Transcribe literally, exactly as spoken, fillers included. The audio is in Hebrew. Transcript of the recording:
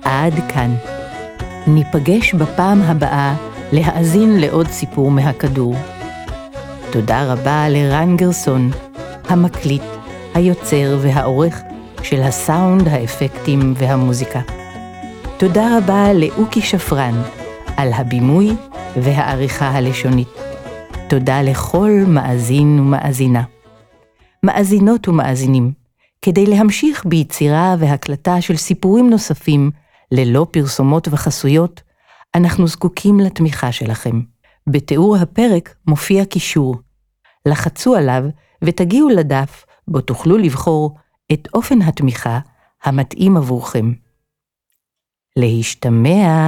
עד כאן. ניפגש בפעם הבאה להאזין לעוד סיפור מהכדור. תודה רבה לרן גרסון, המקליט, היוצר והעורך של הסאונד, האפקטים והמוזיקה. תודה רבה לאוקי שפרן על הבימוי והעריכה הלשונית. תודה לכל מאזין ומאזינה. מאזינות ומאזינים, כדי להמשיך ביצירה והקלטה של סיפורים נוספים ללא פרסומות וחסויות, אנחנו זקוקים לתמיכה שלכם. בתיאור הפרק מופיע קישור. לחצו עליו ותגיעו לדף בו תוכלו לבחור את אופן התמיכה המתאים עבורכם. להשתמע.